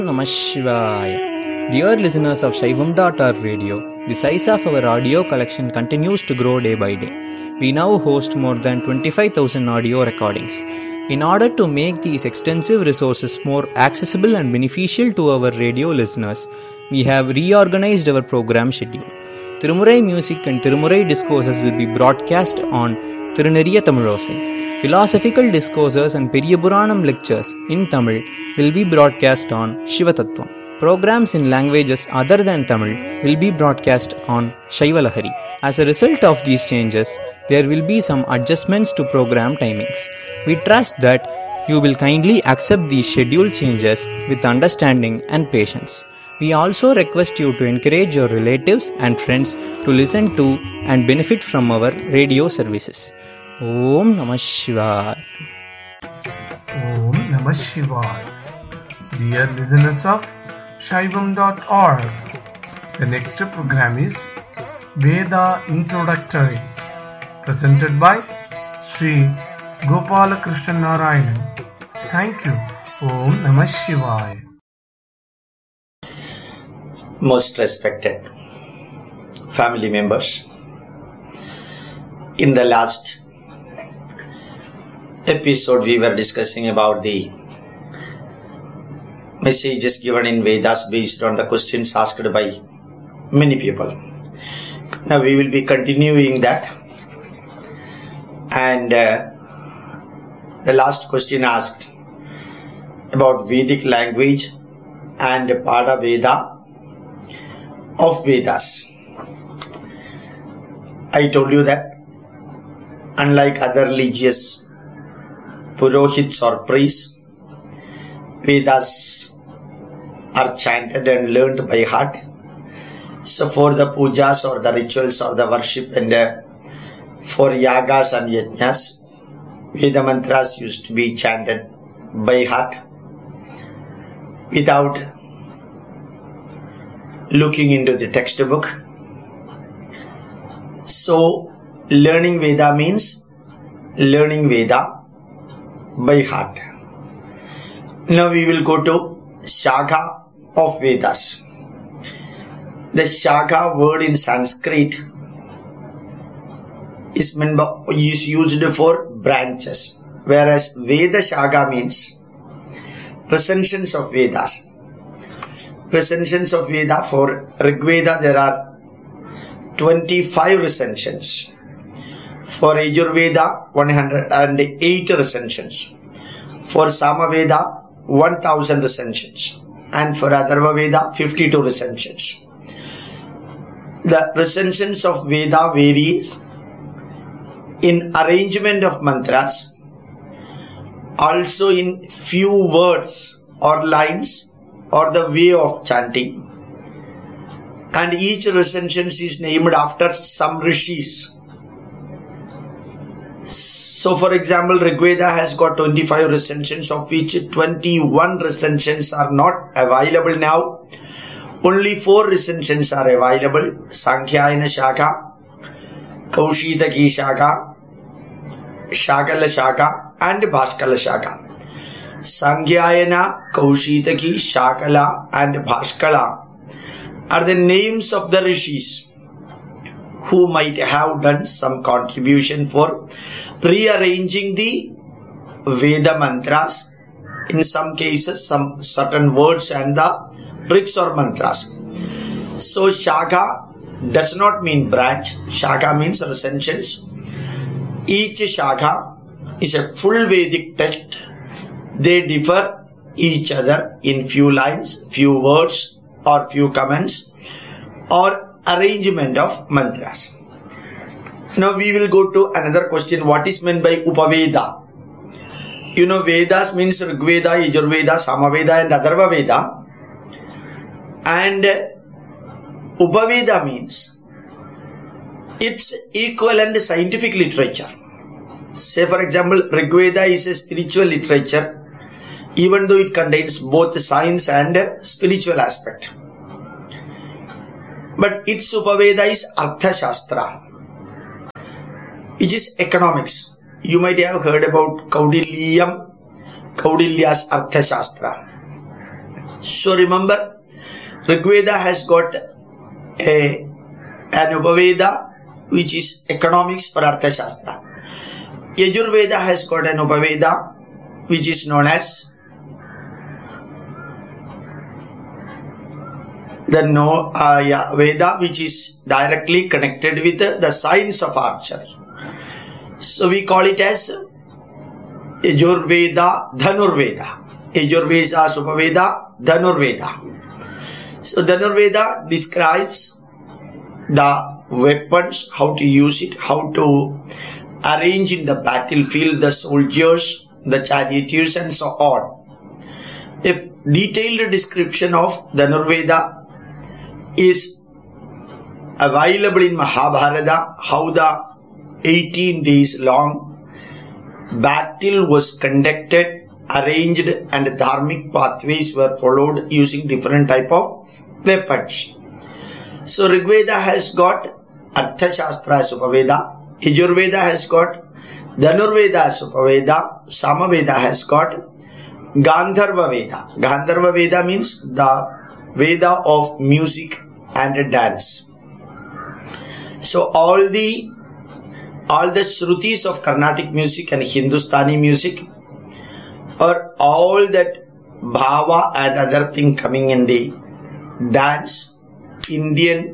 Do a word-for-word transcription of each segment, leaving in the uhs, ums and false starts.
Namah Shivaya. Dear listeners of Shaivam dot org radio, the size of our audio collection continues to grow day by day. We now host more than twenty-five thousand audio recordings. In order to make these extensive resources more accessible and beneficial to our radio listeners, we have reorganized our program schedule. Tirumurai music and Tirumurai discourses will be broadcast on Tiruneriya Tamilosai. Philosophical discourses and Periyapuranam lectures in Tamil will be broadcast on Shivatattvam. Programs in languages other than Tamil will be broadcast on Shaivalahari. As a result of these changes, there will be some adjustments to program timings. We trust that you will kindly accept these schedule changes with understanding and patience. We also request you to encourage your relatives and friends to listen to and benefit from our radio services. Om Namah Shivaya. Om Namah Shivaya. Dear listeners of Shaivam dot org, the next program is Veda Introductory, presented by Sri Gopala Krishna Narayanan. Thank you. Om Namah Shivaya. Most respected family members, in the last episode we were discussing about the messages given in Vedas based on the questions asked by many people. Now we will be continuing that, and uh, the last question asked about Vedic language and Pada Veda of Vedas. I told you that unlike other religious Purohits or priests, Vedas are chanted and learned by heart. So for the pujas or the rituals or the worship and uh, for yagas and yajnas, Veda mantras used to be chanted by heart without looking into the textbook. So learning Veda means learning Veda by heart. Now we will go to Shakha of Vedas. The Shakha word in Sanskrit is, meant by, is used for branches, whereas Veda Shakha means recensions of Vedas. Recensions of Veda, for Rig Veda there are twenty-five recensions. For Yajurveda, one hundred eight recensions. For Samaveda, one thousand recensions. And for Atharva Veda, fifty-two recensions. The recensions of Veda varies in arrangement of mantras, also in few words or lines or the way of chanting. And each recension is named after some rishis. So for example, Rig Veda has got twenty-five recensions, of which twenty-one recensions are not available now. Only four recensions are available: Sankhyayana Shakha, Kaushitaki Shakha, Shakala Shakha and Bhaskala Shakha. Sankhyayana, Kaushitaki, Shakala and Bhaskala are the names of the rishis who might have done some contribution for rearranging the Veda mantras, in some cases some certain words and the rigs or mantras. So Shakha does not mean branch. Shakha means recensions. Each Shakha is a full Vedic text. They differ each other in few lines, few words or few comments or arrangement of mantras. Now we will go to another question. What is meant by Upaveda? You know, Vedas means Rig Veda, Yajurveda, Samaveda and Atharva Veda. And Upaveda means its equivalent scientific literature. Say for example, Rig Veda is a spiritual literature, even though it contains both science and spiritual aspect. But its Upaveda is Artha Shastra, which is economics. You might have heard about Kaudilyam, Kaudilya's Artha Shastra. So remember, Rigveda has got a, an Upaveda which is economics for Arthashastra. Yajurveda has got an Upaveda which is known as the no, uh, yeah, Veda, which is directly connected with uh, the science of archery. So we call it as Yajurveda, Dhanurveda. Yajurveda, Supaveda, Dhanurveda. So Dhanurveda describes the weapons, how to use it, how to arrange in the battlefield the soldiers, the charioteers and so on. A detailed description of Dhanurveda is available in Mahabharata, how the eighteen days long battle was conducted, arranged, and dharmic pathways were followed using different type of weapons. So Rigveda has got Arthashastra as Upaveda, Yajurveda has got Dhanurveda as Upaveda, Samaveda has got Gandharva Veda. Gandharva Veda means the Veda of music and dance. So all the all the Shrutis of Carnatic music and Hindustani music, or all that bhava and other thing coming in the dance, Indian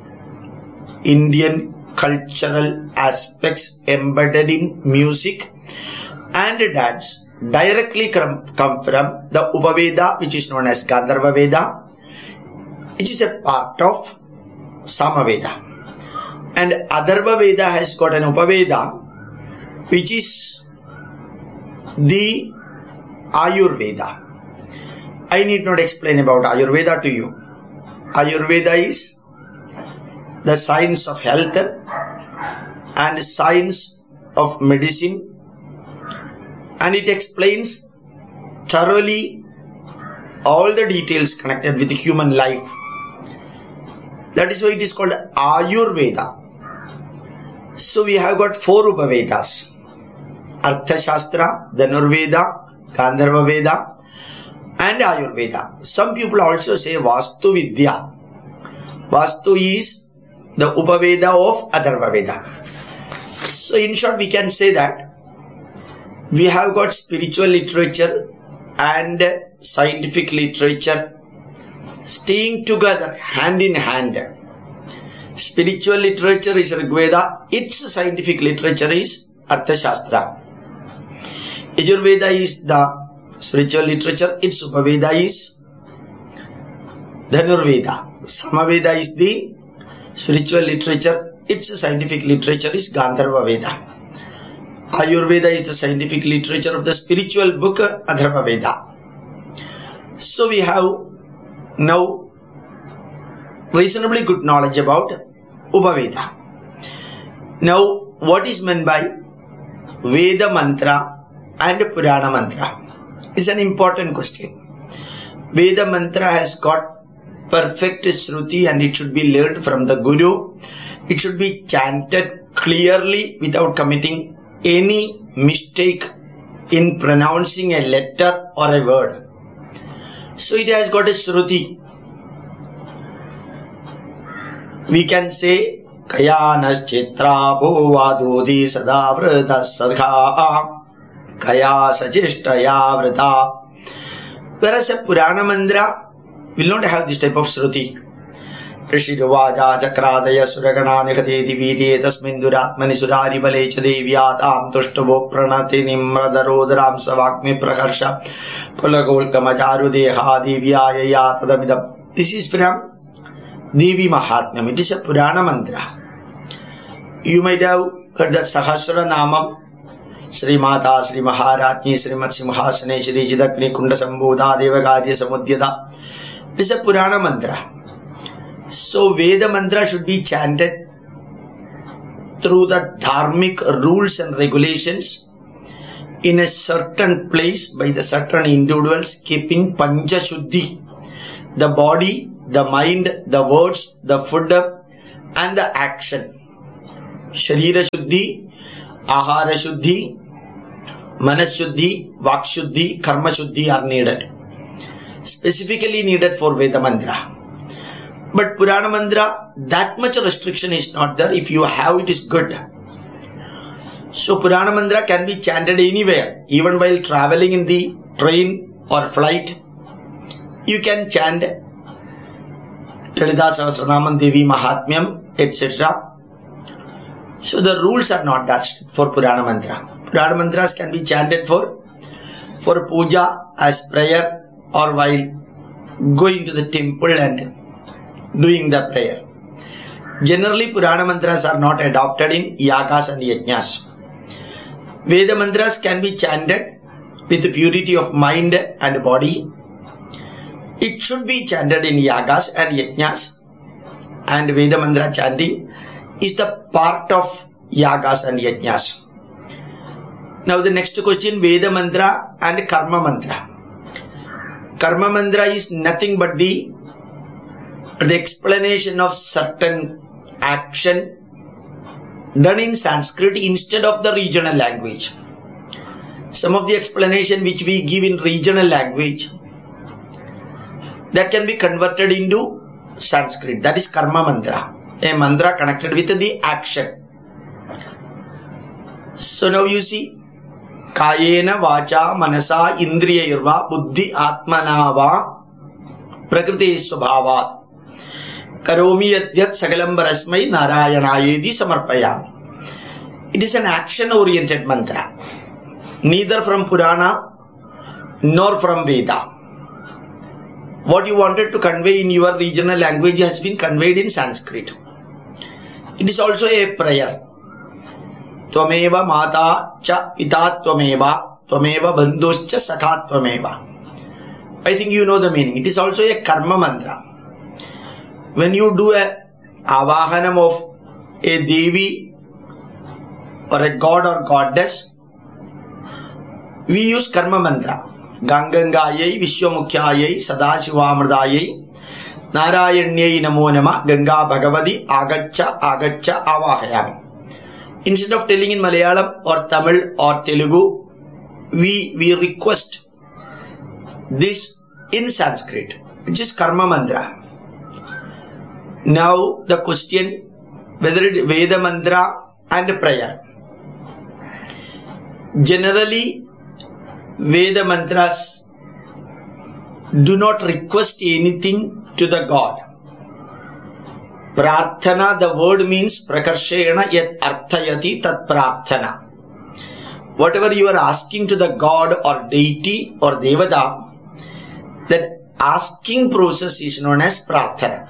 Indian cultural aspects embedded in music and dance directly come, come from the Upaveda, which is known as Gandharva Veda, which is a part of Samaveda. And Atharva Veda has got an Upaveda, which is the Ayurveda. I need not explain about Ayurveda to you. Ayurveda is the science of health and science of medicine, and it explains thoroughly all the details connected with human life. That is why it is called Ayurveda. So we have got four Upavedas: Arthashastra, Dhanurveda, Gandharva Veda and Ayurveda. Some people also say Vastu Vidya. Vastu is the Upaveda of Atharva Veda. So in short, we can say that we have got spiritual literature and scientific literature staying together hand in hand. Spiritual literature is Rigveda, its scientific literature is Arthashastra. Yajurveda is the spiritual literature, its Upaveda is Dhanurveda. Samaveda is the spiritual literature, its scientific literature is Gandharva Veda. Ayurveda is the scientific literature of the spiritual book Atharva Veda. So we have now reasonably good knowledge about Upaveda. Now what is meant by Veda Mantra and Purana Mantra is an important question. Veda Mantra has got perfect Shruti and it should be learned from the Guru. It should be chanted clearly without committing any mistake in pronouncing a letter or a word. So it has got a Shruti. We can say Kayanas Chitra Bhovadodi Sadavrata Sargha Kaya Sajishtaya Vrata. Whereas a Purana Mantra will not have this type of Shruti. Rishiruvaja Chakradaya Suragana Nikadeti Vide Tasmin Duratmani Sudari Balecha Devyadam Tushtavo Pranati Nimradarodram Savakmi Prakarsha Pulagol Kamajaru Deha Devyaya Yatadamidam. This is from Devi Mahatmyam. It is a Purana Mantra. You might have heard the Sahasra Namam Sri Mata, Sri Maharatni, Sri Matsimhasane, Sri Jidakni, Kunda Sambodha, Devagadya Samudyada. It is a Purana Mantra. So Veda Mantra should be chanted through the dharmic rules and regulations in a certain place by the certain individuals, keeping Pancha Shuddhi, the body, the mind, the words, the food and the action. Sharira Shuddhi, Ahara Shuddhi, Manas Shuddhi, Vak Shuddhi, Karma Shuddhi are needed. specifically needed for Veda Mantra. But Purana Mantra, that much restriction is not there. If you have, it is good. So Purana Mantra can be chanted anywhere, even while traveling in the train or flight. You can chant Lalita Sahasranamam, Devi Mahatmyam, et cetera. So the rules are not that for Purana Mantra. Purana Mantras can be chanted for, for puja as prayer or while going to the temple and doing the prayer. Generally, Purana Mantras are not adopted in yagas and yajnas. Veda Mantras can be chanted with purity of mind and body. It should be chanted in yagas and yajnas, and Veda Mantra chanting is the part of yagas and yajnas. Now the next question, Veda Mantra and Karma Mantra. Karma Mantra is nothing but the, the explanation of certain action done in Sanskrit instead of the regional language. Some of the explanation which we give in regional language, that can be converted into Sanskrit. That is Karma Mantra, a mantra connected with the action. So now you see, Kayena Vacha Manasa Indriyayurva Buddhi Atmanava Prakriti Subhavat Karomi Yadyat Sagalam Barasmai Narayanayedi Samarpayam. It is an action oriented mantra, neither from Purana nor from Veda. What you wanted to convey in your regional language has been conveyed in Sanskrit. It is also a prayer. Tvameva mata cha pita tvameva tvameva bandhuscha sakha tvameva. I think you know the meaning. It is also a karma mantra. When you do a avahanam of a Devi or a god or goddess, we use karma mantra. Gangangayai Vishwamukhyayai Sadashivamridayai Narayanyai Namo Nama Ganga Bhagavadi Agacha Agacha Avahayami. Instead of telling in Malayalam or Tamil or Telugu, we, we request this in Sanskrit, which is Karma Mantra. Now the question, whether it is Veda Mantra and prayer. Generally, Veda Mantras do not request anything to the God. Prarthana, the word means prakarshena yat arthayati tat prarthana. Whatever you are asking to the God or deity or devata, that asking process is known as prarthana.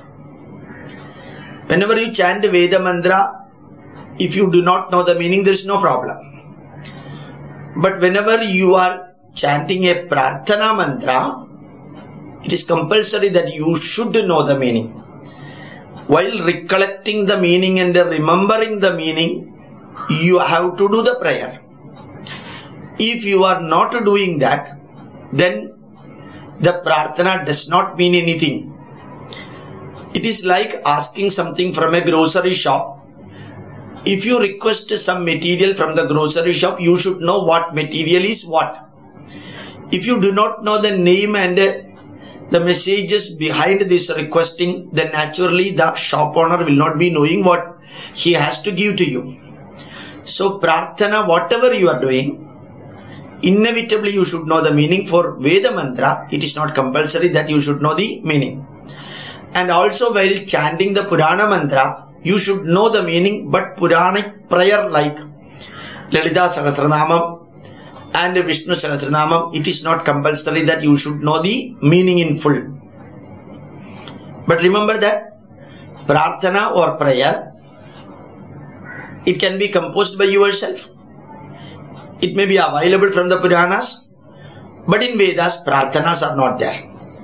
Whenever you chant Veda Mantra, if you do not know the meaning, there is no problem. But whenever you are chanting a prarthana mantra, it is compulsory that you should know the meaning. While recollecting the meaning and remembering the meaning, you have to do the prayer. If you are not doing that, then the prarthana does not mean anything. It is like asking something from a grocery shop. If you request some material from the grocery shop, you should know what material is what. If you do not know the name and the messages behind this requesting, then naturally the shop owner will not be knowing what he has to give to you. So prarthana, whatever you are doing, inevitably you should know the meaning. For Veda Mantra, it is not compulsory that you should know the meaning. And also while chanting the Purana Mantra, you should know the meaning, but Puranic prayer like Lalita Sahasranamam and Vishnu Sahasranamam, it is not compulsory that you should know the meaning in full. But remember that prarthana or prayer, it can be composed by yourself. It may be available from the Puranas, but in Vedas, prarthanas are not there.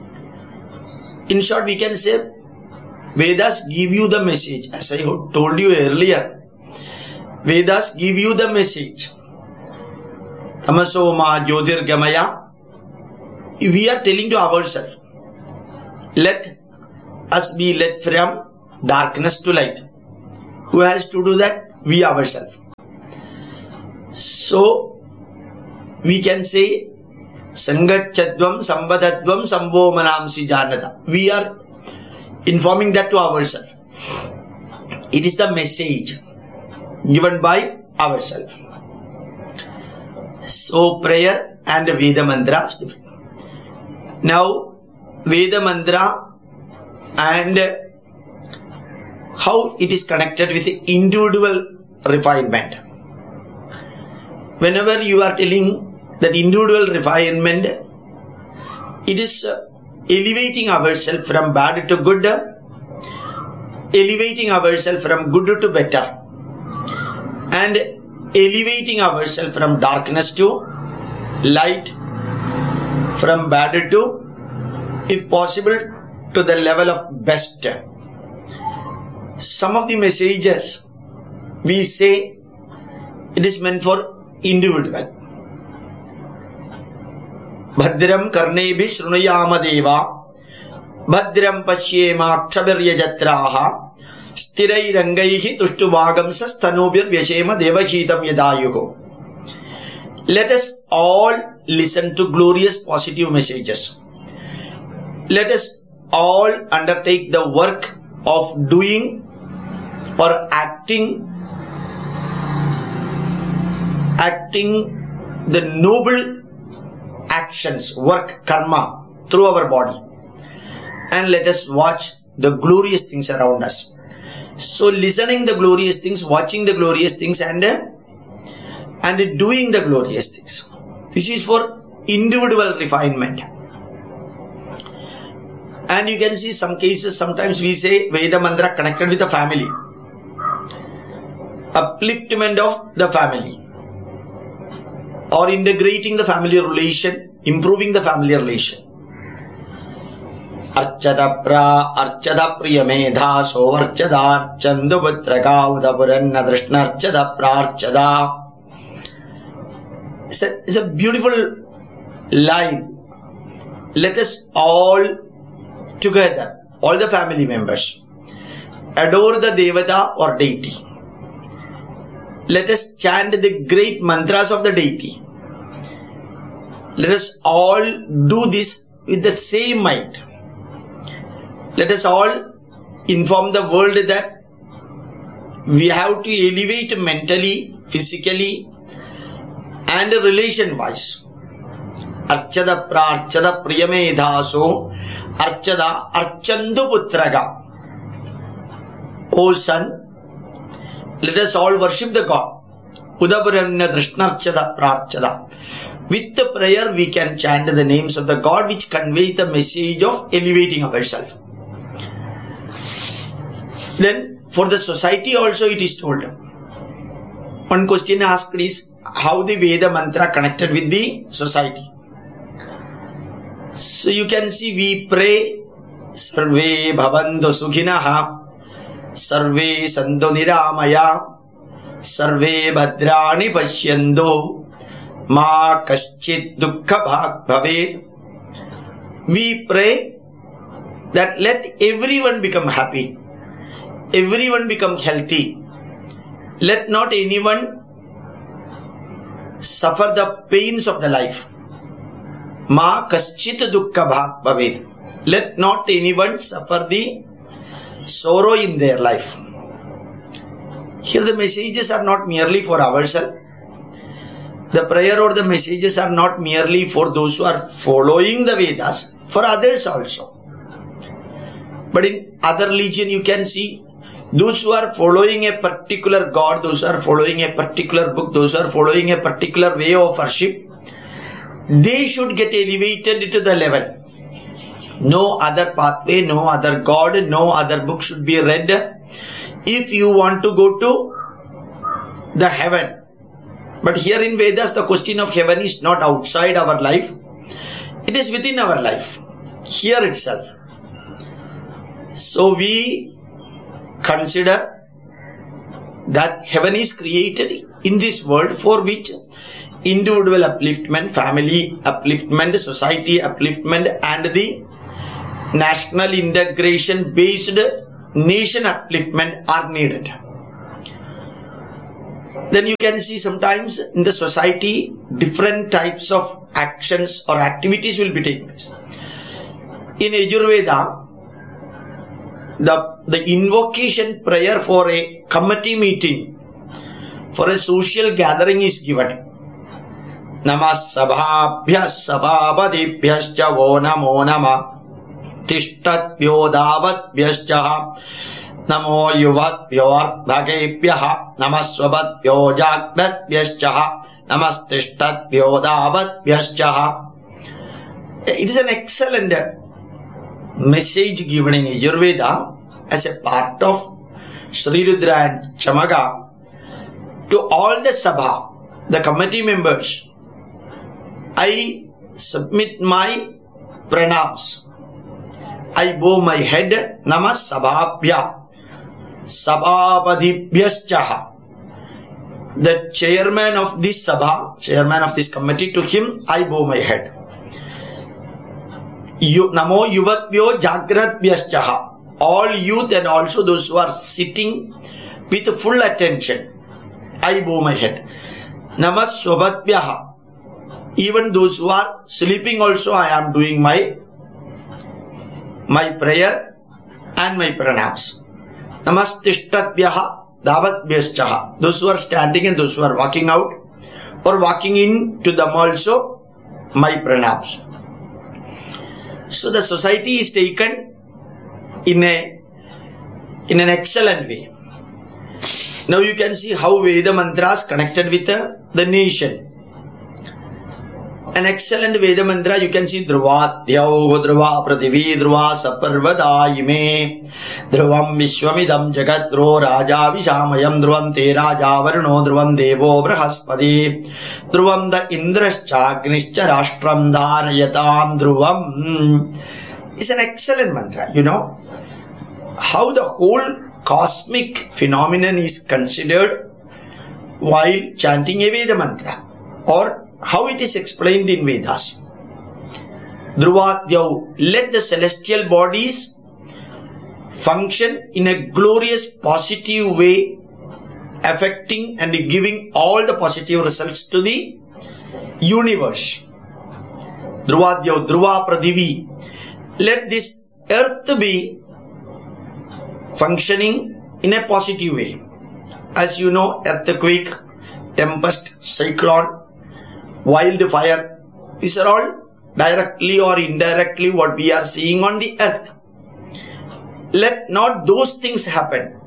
In short, we can say Vedas give you the message. As I told you earlier, Vedas give you the message. Tamasoma Jyotirgamaya. We are telling to ourselves, let us be led from darkness to light. Who has to do that? We ourselves. So, we can say Sangachadvam Sambadadvam Samvomanamsi Janata. We are informing that to ourselves. It is the message given by ourselves. So prayer and Veda mantra is different. Now Veda mantra and how it is connected with individual refinement. Whenever you are telling that individual refinement, it is elevating ourselves from bad to good, elevating ourselves from good to better, and elevating ourselves from darkness to light, from bad to, if possible, to the level of best. Some of the messages we say it is meant for individual. Bhadram karnebi shrunuyama deva Bhadram pashyema kshabirya jatraha Stirai rangaihi tushtubhagam sastanubhir vyashema devashitam yadayuho. Let us all listen to glorious positive messages. Let us all undertake the work of doing or acting acting the noble actions, work, karma through our body, and let us watch the glorious things around us. So listening the glorious things, watching the glorious things, and and doing the glorious things, which is for individual refinement. And you can see some cases, sometimes we say Veda mantra connected with the family, upliftment of the family, or integrating the family relation, improving the family relation. Archada pra archada priyamedha so archada chandu putraka udapuranna drishna archada pra archada. It's a, it's a beautiful line. Let us all together, all the family members, adore the Devata or deity. Let us chant the great mantras of the deity. Let us all do this with the same mind. Let us all inform the world that we have to elevate mentally, physically, and relation-wise. Archada prarchada priyamedhaso archada archandu putraga. O son, let us all worship the God. Udapuranna drishnarchada prarchada. With the prayer we can chant the names of the God, which conveys the message of elevating ourselves. Then for the society also it is told. One question asked is how the Veda mantra connected with the society. So you can see we pray Sarve bhavantu sukhinaha Sarve santu niramaya Sarve bhadrani pasyantu Ma kaschit dukkha bhag bhaved. We pray that let everyone become happy, everyone become healthy, let not anyone suffer the pains of the life. Ma kaschit dukkha bhag bhaved. Let not anyone suffer the sorrow in their life. Here the messages are not merely for ourselves. The prayer or the messages are not merely for those who are following the Vedas, for others also. But in other religion you can see those who are following a particular God, those who are following a particular book, those who are following a particular way of worship, they should get elevated to the level. No other pathway, no other God, no other book should be read if you want to go to the heaven. But here in Vedas, the question of heaven is not outside our life. It is within our life, here itself. So we consider that heaven is created in this world for which individual upliftment, family upliftment, society upliftment, and the national integration based nation upliftment are needed. Then you can see sometimes in the society different types of actions or activities will be taking place. In Yajurveda, the, the invocation prayer for a committee meeting, for a social gathering is given. Namah sabhabhyas sabhavadibhyascha vo namo nama tishtatbhyo davatbhyascha namo yuvatbhyo ardhagebhyaha namasvavatbhyo jagratbhyascha namastishtatbhyo davatbhyascha. It is an excellent message given in Yajurveda as a part of Sri Rudra and Chamaga to all the Sabha, the committee members. I submit my pranams. I bow my head. Namah sabhabhya sabhavadibhyascha. The chairman of this Sabha, chairman of this committee, to him I bow my head. Namo yuvatbhyo jagratbhyascha. All youth and also those who are sitting with full attention, I bow my head. Namah swavatbhyaha. Even those who are sleeping also, I am doing my my prayer and my pranams. Namastishtatbhyaha davatbhyascha. Those who are standing and those who are walking out or walking in to them also, my pranams. So the society is taken in a in an excellent way. Now you can see how Veda mantras connected with the, the nation. An excellent Veda mantra, you can see Dhruvadyau Dhruva Prathivi Dhruva Saparvadayime Dhruvam Vishwamidam Jagatro Raja Vishamayam Dhruvam Te Raja Varuno Dhruvam Devo Brahaspati Dhruvam Da Indrascha Agnischa Rashtram Dhanayatam Dhruvam. It's an excellent mantra, you know. How the whole cosmic phenomenon is considered while chanting a Veda mantra, or how it is explained in Vedas. Dhruvadyau, let the celestial bodies function in a glorious positive way, affecting and giving all the positive results to the universe. Dhruvadyau, Dhruva Prathivi, let this earth be functioning in a positive way. As you know, earthquake, tempest, cyclone, wildfire, these are all directly or indirectly what we are seeing on the earth. Let not those things happen.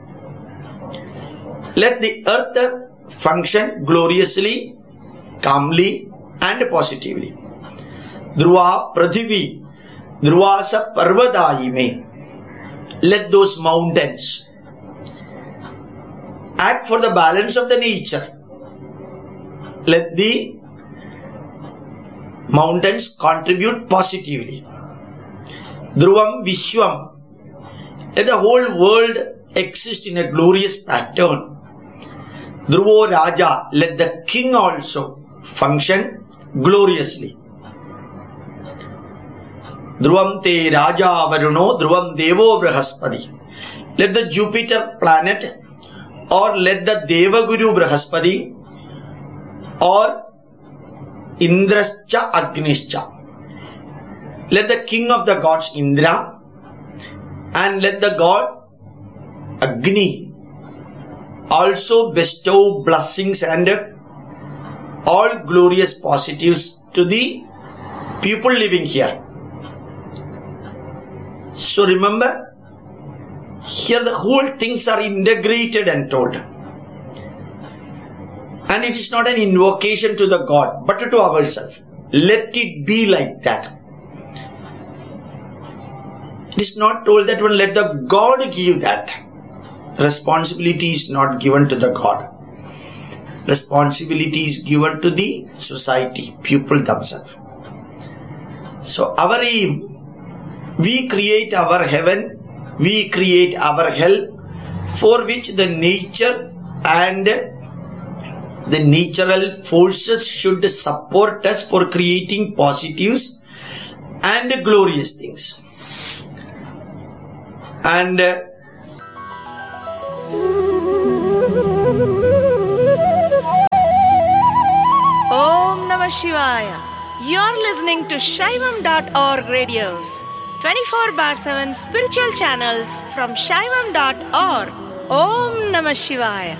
Let the earth function gloriously, calmly and positively. Dhruva Prathivi, Dhruvasa Parvadayime. Let those mountains act for the balance of the nature. Let the mountains contribute positively. Dhruvam Vishwam. Let the whole world exist in a glorious pattern. Dhruvo Raja. Let the king also function gloriously. Dhruvam Te Raja Varuno Dhruvam Devo Brahaspati. Let the Jupiter planet, or let the Devaguru Brahaspati, or Indrascha Agnischa. Let the king of the gods Indra and let the god Agni also bestow blessings and all glorious positives to the people living here. So remember, here the whole things are integrated and told. And it is not an invocation to the God, but to ourselves. Let it be like that. It is not told that one let the God give that. Responsibility is not given to the God. Responsibility is given to the society, people themselves. So our aim, we create our heaven, we create our hell, for which the nature and the natural forces should support us for creating positives and glorious things. And Om Namah Shivaya. You're listening to Shaivam dot org radios, twenty-four bar seven spiritual channels from Shaivam dot org. Om Namah Shivaya.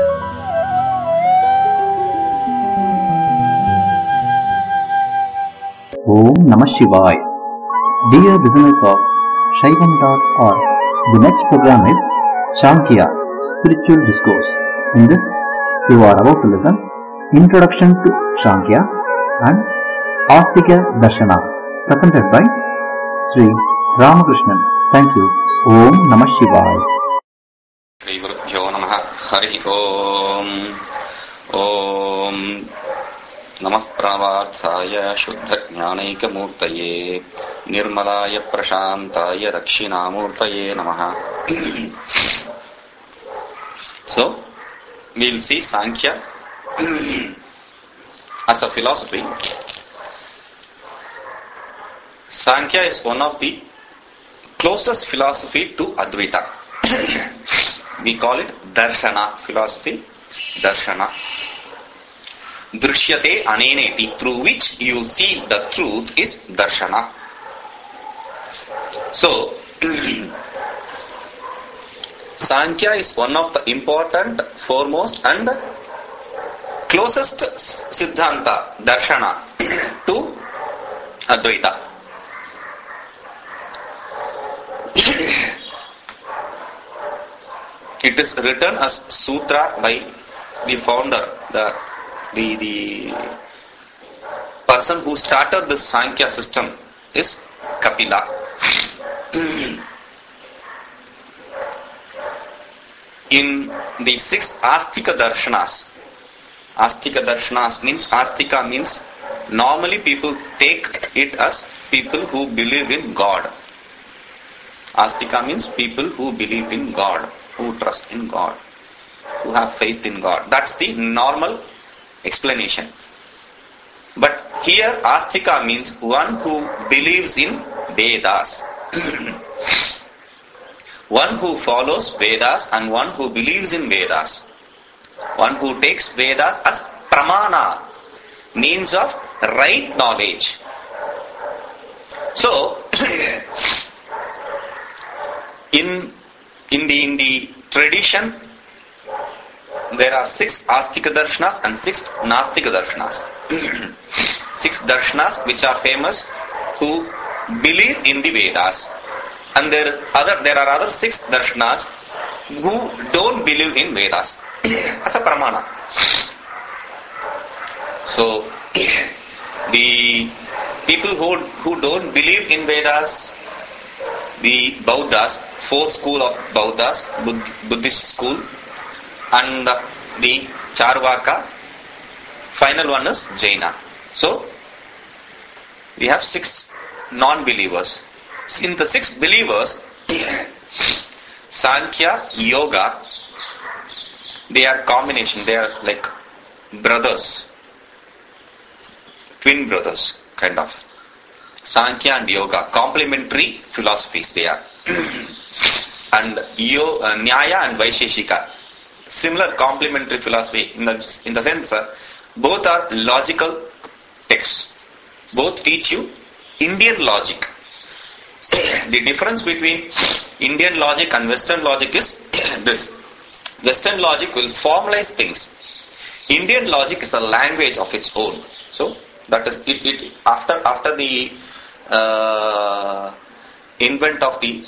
Om Namah Shivaya. Dear listeners of Shaivam dot org, the next program is Sankhya, Spiritual Discourse. In this, you are about to listen Introduction to Sankhya and Astika Darshana, presented by Sri Ramakrishnan. Thank you. Om Namah Shivaya. Shri Gurubhyo Namaha. Hari Om. Om Namah Pravatsaya Shuddha Jnanaika Murtaye Nirmalaya Prashantaya Rakshina Murtaye Namaha. So, we will see Sankhya as a philosophy. Sankhya is one of the closest philosophy to Advaita. We call it Darshana philosophy. Darshana. Drishyate aneneti, through which you see the truth, is Darshana. So, Sankhya is one of the important, foremost and closest Siddhanta, Darshana to Advaita. It is written as Sutra by the founder, the, the, the person who started the Sankhya system is Kapila. In the six Astika Darshanas, Astika Darshanas means, Astika means, normally people take it as people who believe in God. Astika means people who believe in God, who trust in God, who have faith in God. That's the normal explanation. But here Astika means one who believes in Vedas. One who follows Vedas and one who believes in Vedas. One who takes Vedas as pramana, means of right knowledge. So, in, in, the, in the tradition, there are six Astika Darshanas and six Nastika Darshanas. Six Darshanas which are famous, who believe in the Vedas. And there, is other, there are other six Darshanas who don't believe in Vedas as a pramana. So, the people who, who don't believe in Vedas, the Buddhas, fourth school of Buddhas, Buddhist school, and the Charvaka, final one is Jaina. So, we have six non-believers. In the six believers, Sankhya, Yoga, they are combination, they are like brothers, twin brothers, kind of. Sankhya and Yoga, complementary philosophies they are. And Yo, uh, Nyaya and Vaisheshika, similar complementary philosophy in the, in the sense uh, both are logical texts. Both teach you Indian logic. The difference between Indian logic and Western logic is this. Western logic will formalize things. Indian logic is a language of its own. So that is it. it after after the uh, invent of the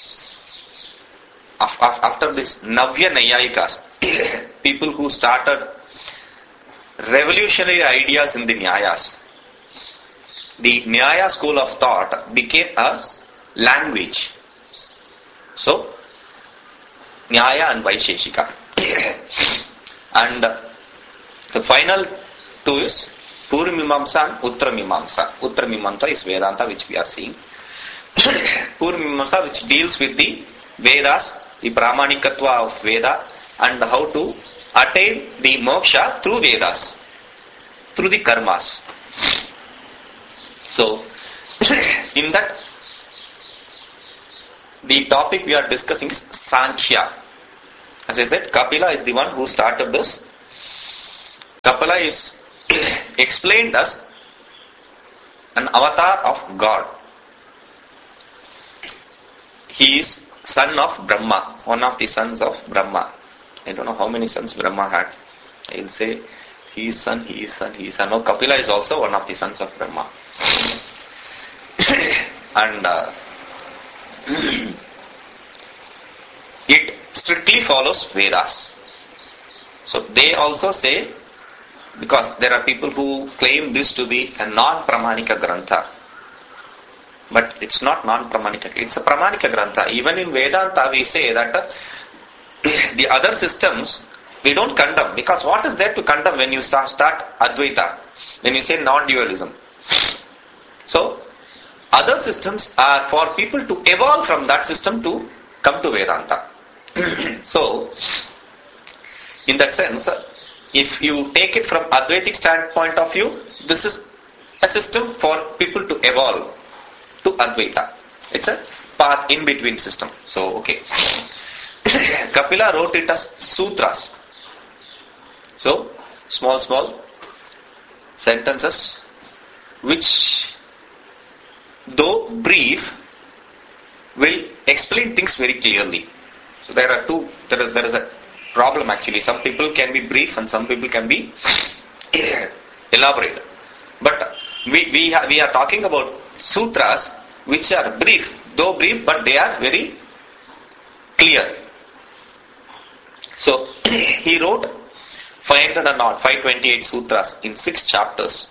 after this Navya Nayayikas, people who started revolutionary ideas in the Nyayas, the Nyaya school of thought became a language. So, Nyaya and Vaisheshika. And the final two is Purvamimamsa and Uttamimamsa. Uttamimamsa is Vedanta, which we are seeing. Purvamimamsa, which deals with the Vedas, the Pramanikatva of Veda, and how to attain the moksha through Vedas, through the karmas. So, in that, the topic we are discussing is Sankhya. As I said, Kapila is the one who started this. Kapila is explained as an avatar of God. He is son of Brahma, one of the sons of Brahma. I don't know how many sons Brahma had. I will say he is son, he is son, he is son. No, Kapila is also one of the sons of Brahma. And uh, it strictly follows Vedas. So they also say, because there are people who claim this to be a non-Pramanika Grantha. But it's not non-Pramanika, it's a Pramanika Grantha. Even in Vedanta we say that uh, the other systems we don't condemn, because what is there to condemn when you start, start Advaita, when you say non-dualism? So, other systems are for people to evolve from that system to come to Vedanta. So, in that sense, if you take it from Advaitic standpoint of view, this is a system for people to evolve to Advaita. It's a path in between system. So, okay. Kapila wrote it as sutras. So, small, small sentences which, though brief, will explain things very clearly. So, there are two, there is, there is a problem actually. Some people can be brief and some people can be elaborate. But we, we, ha, we are talking about sutras which are brief, though brief, but they are very clear. So, he wrote five hundred and not, five hundred twenty-eight sutras in six chapters.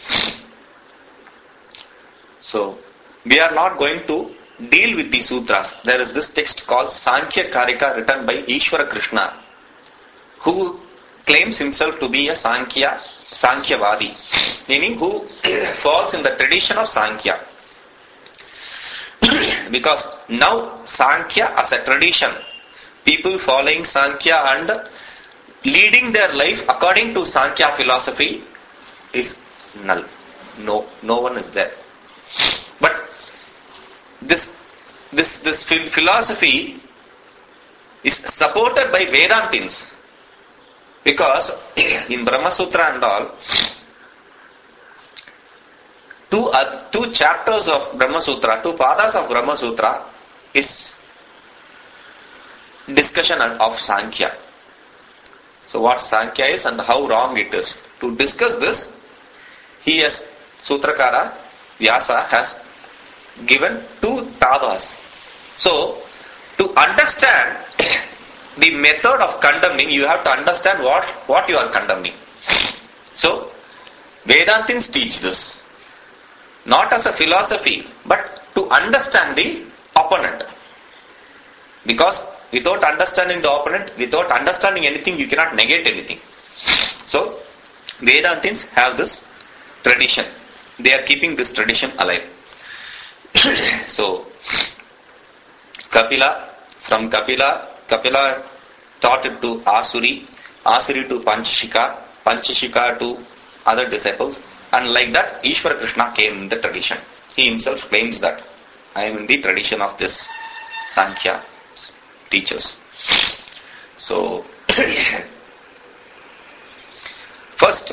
So, we are not going to deal with these sutras. There is this text called Sankhya Karika written by Ishvara Krishna, who claims himself to be a Sankhya, Sankhyavadi, meaning who falls in the tradition of Sankhya. Because now Sankhya as a tradition, people following Sankhya and leading their life according to Sankhya philosophy is null. No, no one is there. But this this this philosophy is supported by Vedantins, because in Brahma Sutra and all, two uh, two chapters of Brahma Sutra, two padas of Brahma Sutra is discussion of Sankhya. So what Sankhya is and how wrong it is. To discuss this, he has, Sutrakara Vyasa has given two tadas. So, to understand the method of condemning, you have to understand what, what you are condemning. So, Vedantins teach this. Not as a philosophy, but to understand the opponent. Because without understanding the opponent, without understanding anything, you cannot negate anything. So, Vedantins have this tradition. They are keeping this tradition alive. So, Kapila, from Kapila, Kapila taught it to Asuri, Asuri to Panchashika, Panchashika to other disciples, and like that, Ishvara Krishna came in the tradition. He himself claims that I am in the tradition of this Sankhya teachers. So, first,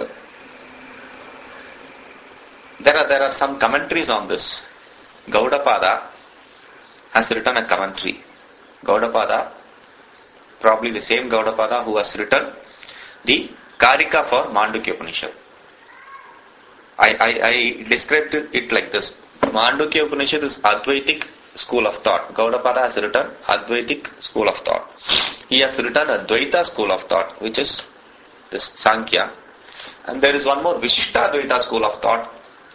there are there are some commentaries on this. Gaudapada has written a commentary. Gaudapada, probably the same Gaudapada who has written the Karika for Mandukya Upanishad. I, I, I described it like this. Mandukya Upanishad is Advaitic school of thought. Gaudapada has written Advaitic school of thought. He has written Advaita school of thought, which is this Sankhya. And there is one more Vishishta Advaita school of thought,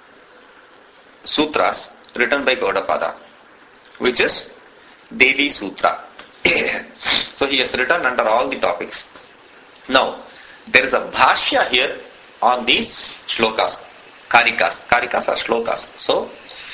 Sutras, written by Gaudapada, which is Devi Sutra. So he has written under all the topics. Now, there is a bhashya here on these shlokas, karikas. Karikas are shlokas. So,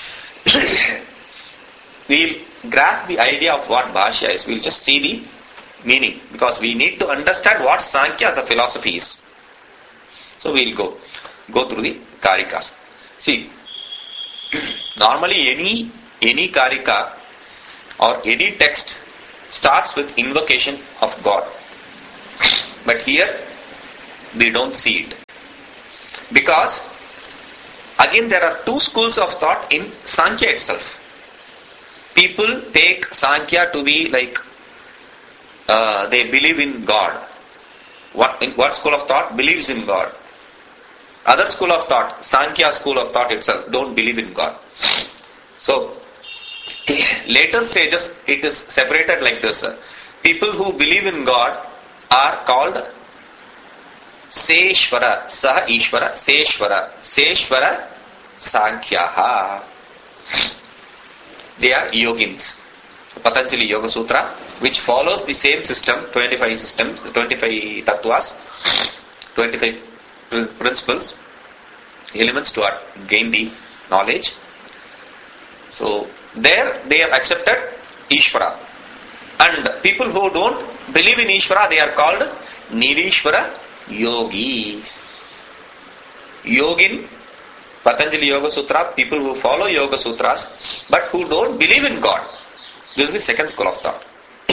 we'll grasp the idea of what bhashya is. We'll just see the meaning, because we need to understand what Sankhya as a philosophy is. So, we'll go, go through the karikas. See, normally any, any karika or any text starts with invocation of God. But here, we don't see it. Because again there are two schools of thought in Sankhya itself. People take Sankhya to be like uh, they believe in God. What, in what school of thought? Believes in God. Other school of thought, Sankhya school of thought itself, don't believe in God. So, later stages it is separated like this. People who believe in God are called Seshvara, Saha Ishvara, Seshvara, Seshvara Sankhyaha. They are yogins. Patanjali Yoga Sutra, which follows the same system, twenty-five systems, twenty-five tattvas, twenty-five principles, elements to gain the knowledge. So, there they have accepted Ishvara. And people who don't believe in Ishvara, they are called Nirishvara Yogis. Yogin, Patanjali Yoga Sutra, people who follow Yoga Sutras, but who don't believe in God. This is the second school of thought.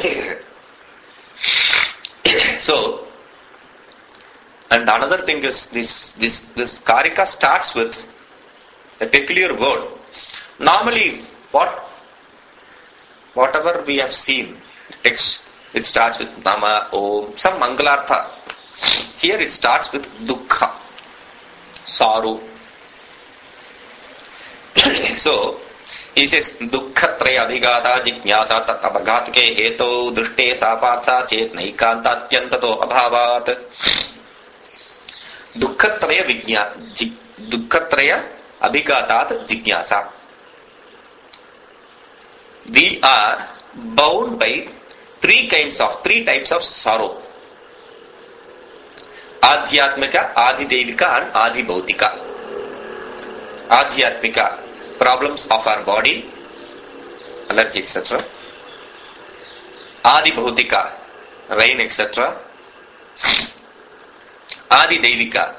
So, and another thing is this, this, this Karika starts with a peculiar word. Normally, what, whatever we have seen, text, it starts with Nama, Om, some Mangalartha. Here it starts with Dukkha, sorrow. So, he says, Dukkha traya abhigata jijñāsa tat abhāgatake heto drishte sāpātsa chet naikanta atyantato abhāvāt. Dukkha traya vijñā, Dukkha traya abhigatat jijñāsa. We are bound by three kinds of, three types of sorrow. Adhyatmika, Adhidevika and Adhibhautika. Adhyatmika, problems of our body, allergy, et cetera. Adhibhautika, rain, et cetera. Adhidevika,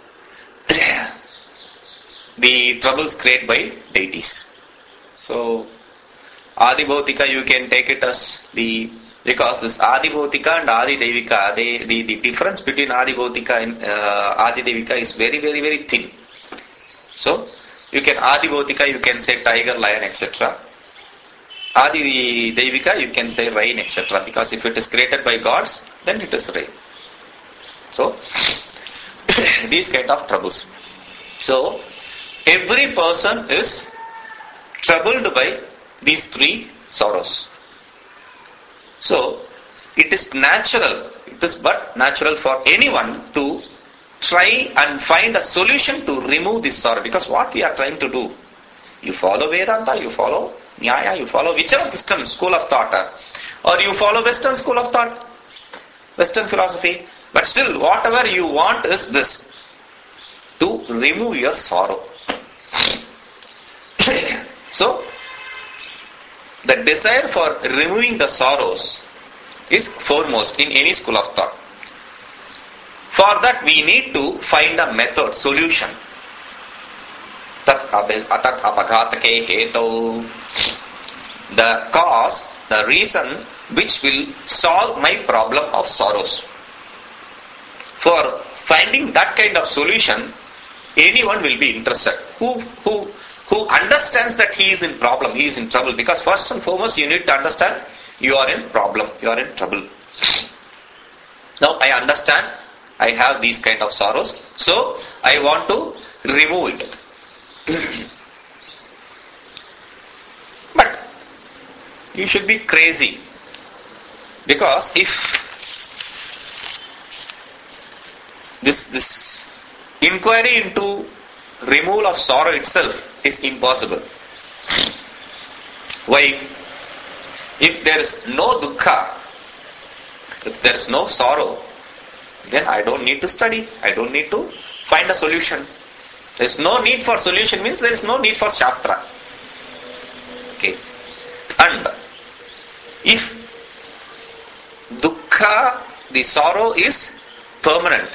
the troubles created by deities. So, Adhibhautika, you can take it as the, because this Adhibhautika and Adhidevika, they, the, the difference between Adhibhautika and uh, Adhidevika is very, very, very thin. So, you can Adhibhautika, you can say tiger, lion, et cetera. Adhidevika, you can say rain, et cetera. Because if it is created by gods, then it is rain. So, these kind of troubles. So, every person is troubled by these three sorrows. So, it is natural, it is but natural for anyone to try and find a solution to remove this sorrow. Because what we are trying to do, you follow Vedanta, you follow Nyaya, you follow whichever system, school of thought, or you follow Western school of thought, Western philosophy, but still whatever you want is this, to remove your sorrow. So, the desire for removing the sorrows is foremost in any school of thought. For that we need to find a method, solution. Tat abhāgatake heto. The cause, the reason which will solve my problem of sorrows. For finding that kind of solution, anyone will be interested. Who, who, who understands that he is in problem, he is in trouble. Because first and foremost you need to understand you are in problem, you are in trouble. Now I understand I have these kind of sorrows, so I want to remove it. But you should be crazy, because if this this inquiry into removal of sorrow itself is impossible. Why? If there is no dukkha, if there is no sorrow, then I don't need to study, I don't need to find a solution. There is no need for solution means there is no need for Shastra. Okay. And if dukkha, the sorrow is permanent,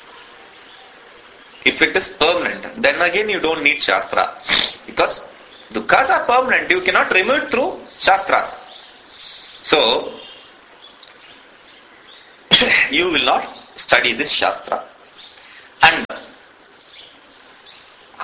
if it is permanent, then again you don't need Shastra. Because dukkhas are permanent, you cannot remove it through Shastras. So, you will not study this Shastra. And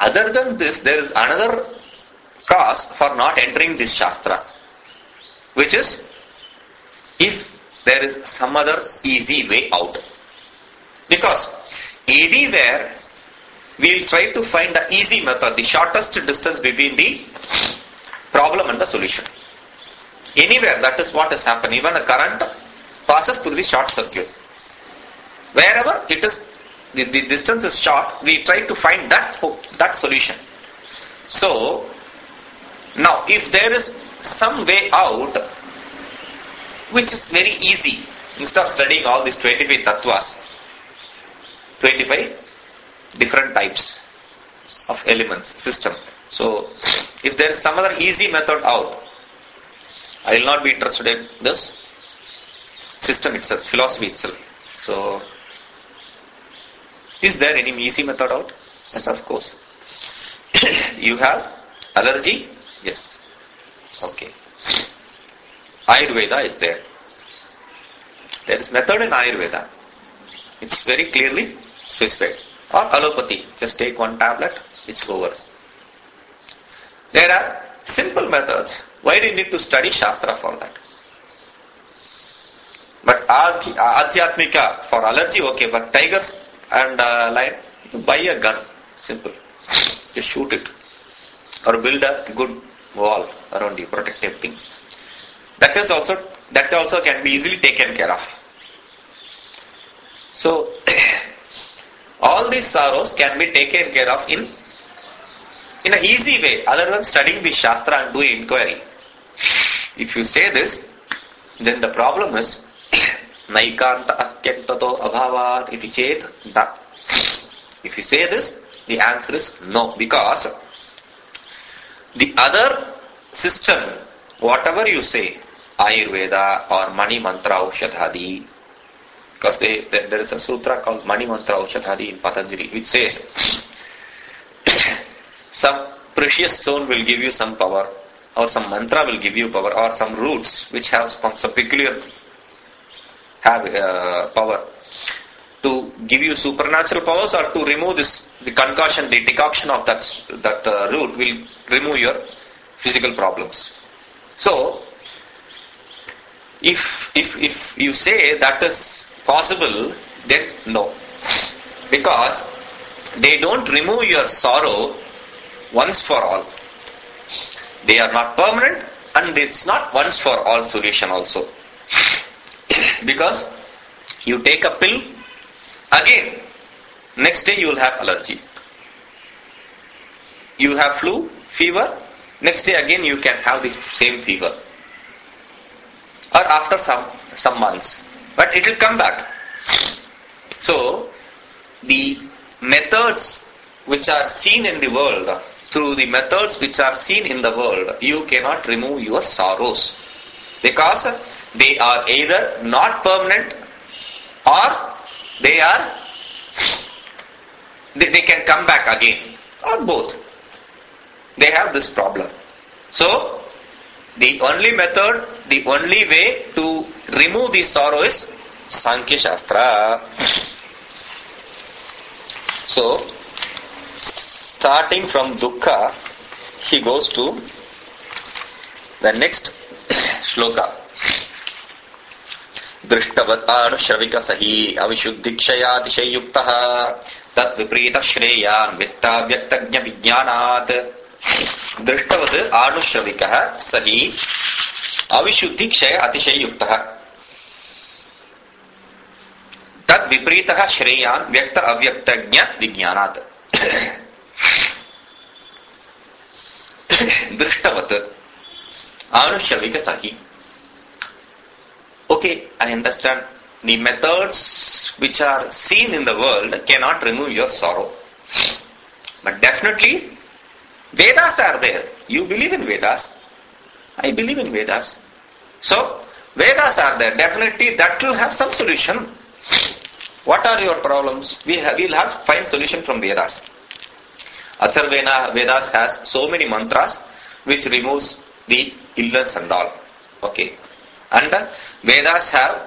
Other than this, there is another cause for not entering this Shastra, which is if there is some other easy way out. Because anywhere we will try to find the easy method, the shortest distance between the problem and the solution. Anywhere, that is what has happened. Even a current passes through the short circuit. Wherever it is, the, the distance is short, we try to find that, that solution. So, now if there is some way out which is very easy, instead of studying all these twenty-five tattvas, twenty-five different types of elements, system. So, if there is some other easy method out, I will not be interested in this system itself, philosophy itself. So, is there any easy method out? Yes, of course. You have allergy? Yes. Okay. Ayurveda is there. There is method in Ayurveda. It's very clearly specified. Or allopathy. Just take one tablet, it's over. There are simple methods. Why do you need to study Shastra for that? But Adhyatmika for allergy, okay, but tigers and uh, lion, buy a gun. Simple. Just shoot it. Or build a good wall around you, protective thing. That is also, that also can be easily taken care of. So, all these sorrows can be taken care of in in an easy way, other than studying the Shastra and doing inquiry. If you say this, then the problem is naikanta atyantato abhavat iti chet da. If you say this, the answer is no, because the other system, whatever you say, Ayurveda or Mani Mantra Aushadhadi, because they, they, there is a sutra called Mani Mantra Aushadhadi in Patanjali, which says some precious stone will give you some power, or some mantra will give you power, or some roots which have some, some peculiar have uh, power to give you supernatural powers, or to remove this, the concoction, the decoction of that, that uh, root will remove your physical problems. So, if, if, if you say that is possible, then no. Because they don't remove your sorrow once for all. They are not permanent, and it's not once for all solution also. Because you take a pill, again, next day you will have allergy. You have flu, fever, next day again you can have the same fever. Or after some, some months. But it will come back. So, the methods which are seen in the world, through the methods which are seen in the world, you cannot remove your sorrows. Because they are either not permanent, or they are, they, they can come back again, or both. They have this problem. So, the only method, the only way to remove the sorrow is Sankhya Shastra. So, starting from dukkha, he goes to the next shloka. Drishtavat anushavika sahi avishuddhikshaya tishayuktaha tat viprita shreyan vitta vyaktagnya vijnanat. Drishtavat anushavika sahi avishuddhikshaya atishayuktaha tat viprita shreyan vyakta avyaktagnya vijnanat. Drishtavat anushavika sahi. Okay, I understand. The methods which are seen in the world cannot remove your sorrow. But definitely, Vedas are there. You believe in Vedas. I believe in Vedas. So, Vedas are there. Definitely, that will have some solution. What are your problems? We have, we'll have find solution from Vedas. Atharvena Vedas has so many mantras which removes the illness and all. Okay. And uh, Vedas have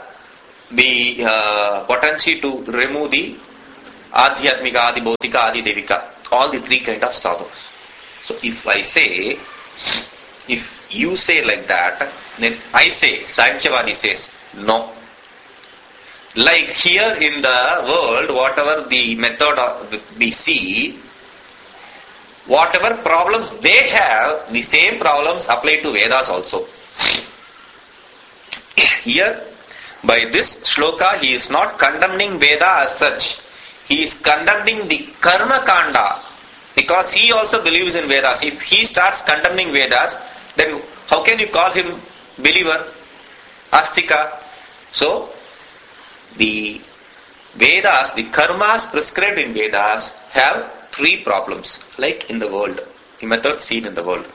the uh, potency to remove the Adhyatmika, Adi Bhautika, Adi Devika. all the three kind of sadhu. So if I say, if you say like that, then I say, Sankhyavadi says, no. Like here in the world, whatever the method of we see, whatever problems they have, the same problems apply to Vedas also. Here, by this shloka, he is not condemning Veda as such. He is condemning the Karma Kanda, because he also believes in Vedas. If he starts condemning Vedas, then how can you call him believer? Astika. So, the Vedas, the karmas prescribed in Vedas have three problems, like in the world, the method seen in the world.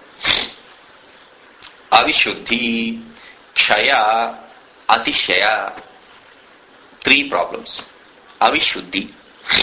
Avishuddhi, Kshaya, Atishaya. Three problems. Avishuddhi.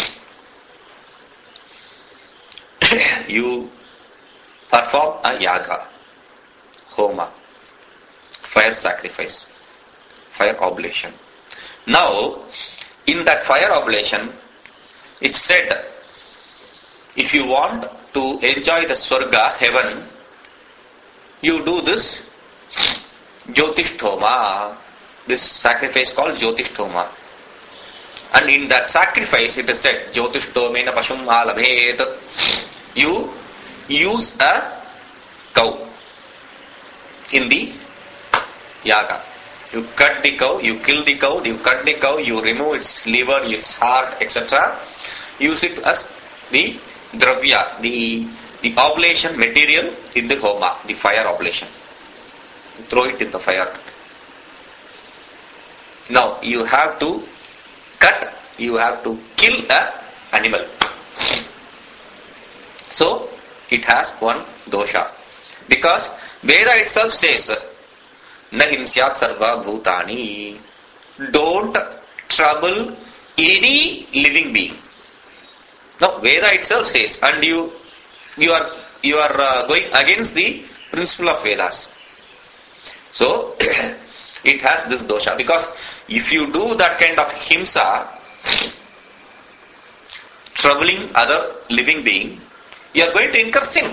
You perform a yaga, homa, fire sacrifice, fire oblation. Now, in that fire oblation, it's said, if you want to enjoy the Swarga, heaven, you do this Jyotishtoma, this sacrifice called Jyotishtoma. And in that sacrifice, it is said, Jyotishtomena Pashum Alabhet. You use a cow in the yaga. You cut the cow, you kill the cow, you cut the cow, you remove its liver, its heart, et cetera. Use it as the dravya, the, the oblation material in the homa, the fire oblation. Throw it in the fire. Now, you have to cut, you have to kill a animal. So, it has one dosha. Because Veda itself says, Na himsyat sarva bhutani. Don't trouble any living being. Now, Veda itself says, and you you are you are uh, going against the principle of Vedas. So, it has this dosha. Because if you do that kind of himsa, troubling other living being, you are going to incur sin.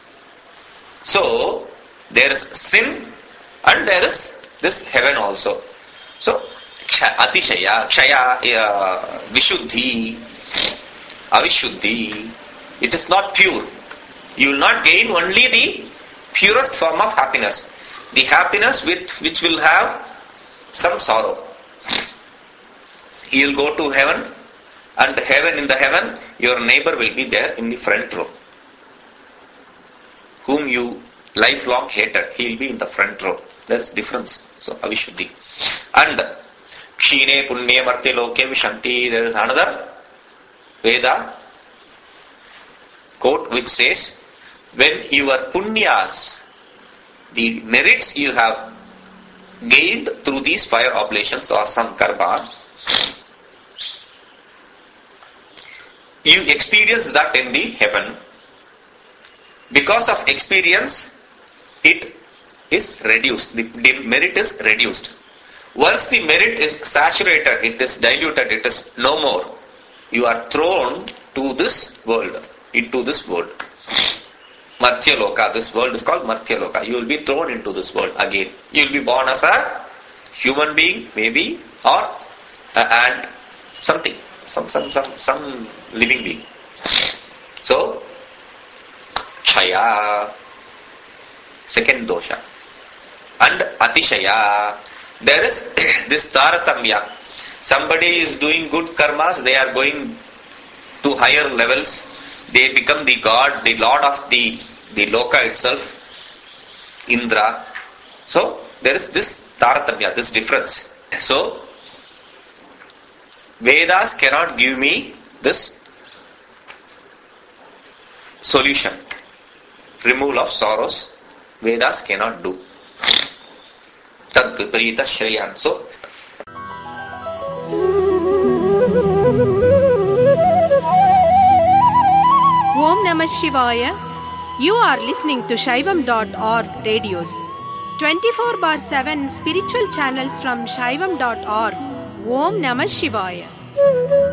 So, there is sin and there is this heaven also. So, Atishaya, Kshaya, uh, Vishuddhi, Avishuddhi, it is not pure. You will not gain only the purest form of happiness. The happiness with which will have some sorrow. You will go to heaven, and heaven, in the heaven, your neighbor will be there in the front row, whom you lifelong hated. He will be in the front row. There is difference. So, Avishuddhi. And Kshine Punye Martya Loke Vishanti. There is another Veda quote which says, when your punyas, the merits you have gained through these fire oblations or some karma, you experience that in the heaven. Because of experience, it is reduced. The, the merit is reduced. Once the merit is saturated, it is diluted, it is no more. You are thrown to this world, into this world. Martya Loka, this world is called Martya Loka. You will be thrown into this world again. You will be born as a human being, maybe, or an ant, something, some, some, some, some living being. So, Kshaya, second dosha. And Atishaya, there is this Taratamya. Somebody is doing good karmas, they are going to higher levels, they become the god, the lord of the, the Loka itself, Indra. So, there is this Taratamya, this difference. So, Vedas cannot give me this solution. Removal of sorrows, Vedas cannot do. Tad viparita shreyan. So, Om Namah Shivaya. You are listening to Shaivam dot org radios. twenty-four bar seven spiritual channels from Shaivam dot org. Om Namah Shivaya.